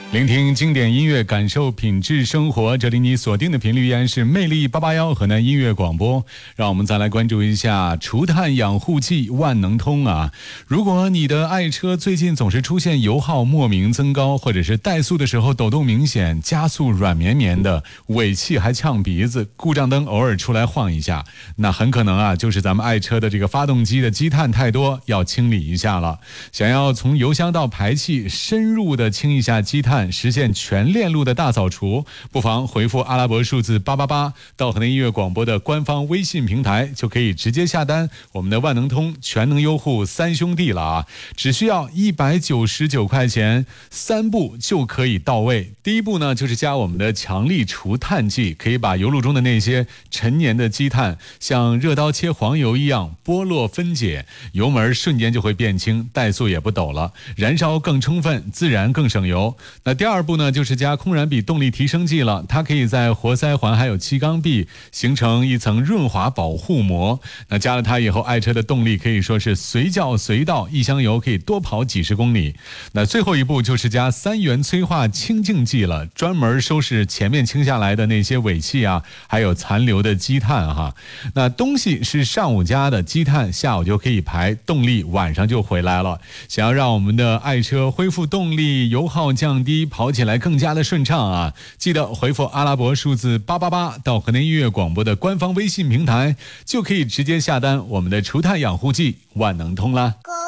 聆听经典音乐，感受品质生活。这里你锁定的频率依然是魅力881河南音乐广播。让我们再来关注一下除碳养护剂万能通啊！如果你的爱车最近总是出现油耗莫名增高，或者是怠速的时候抖动明显，加速软绵绵的，尾气还呛鼻子，故障灯偶尔出来晃一下，那很可能啊就是咱们爱车的这个发动机的积碳太多，要清理一下了。想要从油箱到排气深入的清一下积碳，实现全链路的大扫除，不妨回复阿拉伯数字888到河南音乐广播的官方微信平台，就可以直接下单我们的万能通全能优护三兄弟了啊！只需要199块钱，3步就可以到位。第一步呢，就是加我们的强力除碳剂，可以把油路中的那些陈年的积碳像热刀切黄油一样剥落分解，油门瞬间就会变轻，怠速也不抖了，燃烧更充分，自然更省油。那第二步呢，就是加空燃比动力提升剂了，它可以在活塞环还有气缸壁形成一层润滑保护膜。那加了它以后，爱车的动力可以说是随叫随到，一箱油可以多跑几十公里。那最后一步就是加3元催化清净剂了，专门收拾前面清下来的那些尾气啊，还有残留的积碳哈。那东西是上午加的，积碳下午就可以排，动力晚上就回来了。想要让我们的爱车恢复动力，油耗降低，跑起来更加的顺畅啊！记得回复阿拉伯数字888到河南音乐广播的官方微信平台，就可以直接下单我们的除碳养护剂万能通啦。